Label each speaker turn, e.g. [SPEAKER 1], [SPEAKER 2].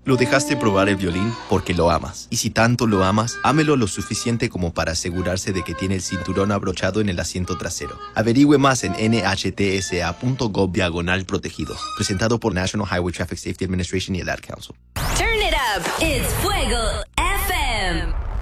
[SPEAKER 1] Lo dejaste probar el violín porque lo amas. Y si tanto lo amas, ámelo lo suficiente como para asegurarse de que tiene el cinturón abrochado en el asiento trasero. Averigüe más en nhtsa.gov/protegidos. Presentado por National Highway Traffic Safety Administration y el Ad Council.
[SPEAKER 2] Turn it up. It's Fuego FM.